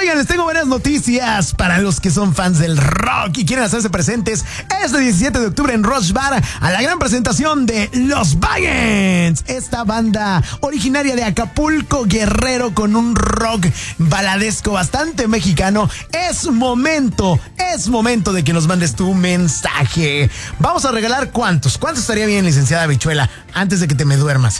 Oigan, les tengo buenas noticias para los que son fans del rock y quieren hacerse presentes este 17 de octubre en Rush Bar a la gran presentación de Los Valiants. Esta banda originaria de Acapulco, Guerrero, con un rock baladesco bastante mexicano. Es momento de que nos mandes tu mensaje. Vamos a regalar ¿cuántos estaría bien, licenciada Bichuela, antes de que te me duermas?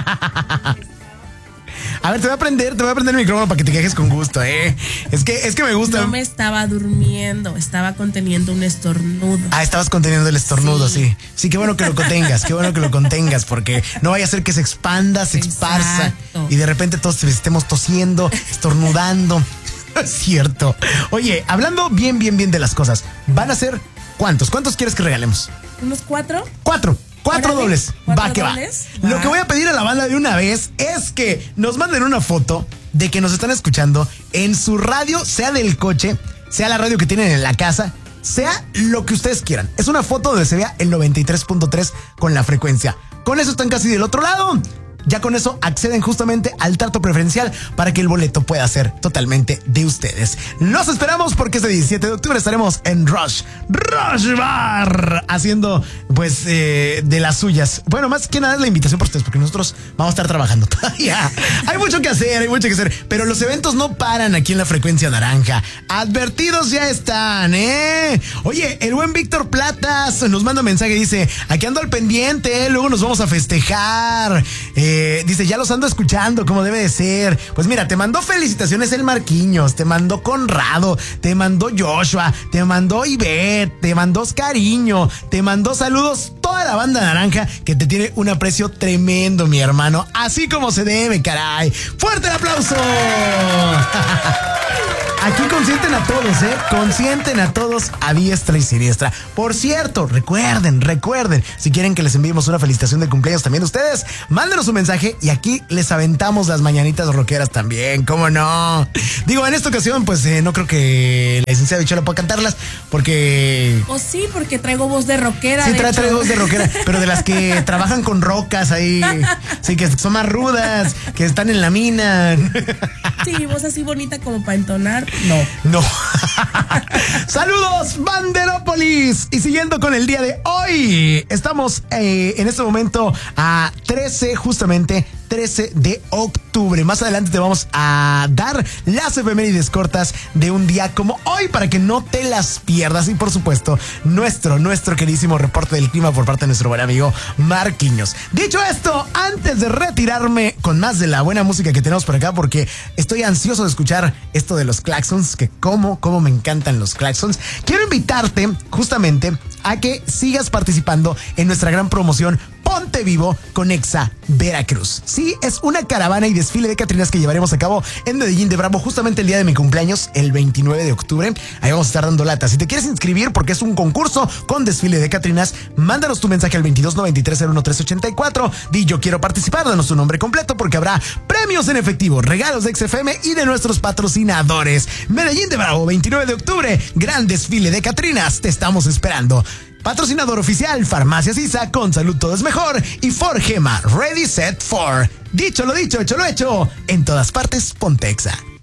A ver, te voy a prender el micrófono para que te quejes con gusto, Es que me gusta. No me estaba durmiendo, estaba conteniendo un estornudo. Estabas conteniendo el estornudo, sí. Sí, qué bueno que lo contengas, porque no vaya a ser que se expanda, se esparza. Exacto. Y de repente todos estemos tosiendo, estornudando. Es cierto. Oye, hablando bien de las cosas, van a ser ¿cuántos? ¿Cuántos quieres que regalemos? ¿Unos 4? 4 dobles. Va que va. dobles. Lo que voy a pedir a la banda de una vez es que nos manden una foto de que nos están escuchando en su radio, sea del coche, sea la radio que tienen en la casa, sea lo que ustedes quieran. Es una foto donde se vea el 93.3 con la frecuencia. Con eso están casi del otro lado. Ya con eso acceden justamente al trato preferencial para que el boleto pueda ser totalmente de ustedes. Los esperamos porque este 17 de octubre estaremos en Rush Bar, haciendo pues de las suyas. Bueno, más que nada es la invitación por ustedes, porque nosotros vamos a estar trabajando todavía. Hay mucho que hacer, pero los eventos no paran aquí en la frecuencia naranja. Advertidos ya están, Oye, el buen Víctor Platas nos manda un mensaje, dice, aquí ando al pendiente, luego nos vamos a festejar. Dice, ya los ando escuchando como debe de ser. Pues mira, te mandó felicitaciones el Marquiños, te mandó Conrado, te mandó Joshua, te mandó Ivette, te mandó Oscariño, te mandó saludos toda la banda naranja, que te tiene un aprecio tremendo, mi hermano. Así como se debe, caray. ¡Fuerte el aplauso! Aquí consienten a todos, consienten a todos a diestra y siniestra. Por cierto, recuerden, si quieren que les enviemos una felicitación de cumpleaños también ustedes, mándenos un mensaje y aquí les aventamos las mañanitas rockeras también, ¿cómo no? Digo, en esta ocasión, pues no creo que la licenciada Bichuela pueda cantarlas, porque... sí, porque traigo voz de rockera. Sí, traigo voz de rockera, pero de las que trabajan con rocas ahí, sí, que son más rudas, que están en la mina. Sí, voz así bonita como para entonar. No. Saludos, Banderópolis. Y siguiendo con el día de hoy, estamos en este momento a 13 de octubre. Más adelante te vamos a dar las efemérides cortas de un día como hoy para que no te las pierdas. Y por supuesto, nuestro queridísimo reporte del clima por parte de nuestro buen amigo Marquiños. Dicho esto, antes de retirarme con más de la buena música que tenemos por acá, porque estoy ansioso de escuchar esto de los claxons, que cómo me encantan los claxons, quiero invitarte justamente a que sigas participando en nuestra gran promoción Ponte Vivo con Exa Veracruz. Sí, es una caravana y desfile de catrinas que llevaremos a cabo en Medellín de Bravo justamente el día de mi cumpleaños, el 29 de octubre. Ahí vamos a estar dando lata. Si te quieres inscribir porque es un concurso con desfile de catrinas, mándanos tu mensaje al 2293-01384. Di yo quiero participar, danos tu nombre completo porque habrá premios en efectivo, regalos de XFM y de nuestros patrocinadores. Medellín de Bravo, 29 de octubre, gran desfile de catrinas. Te estamos esperando. Patrocinador oficial, Farmacias ISA, con salud todo es mejor, y Forgema, Ready, Set, For. Dicho lo dicho, hecho lo hecho, en todas partes, ponte Exa.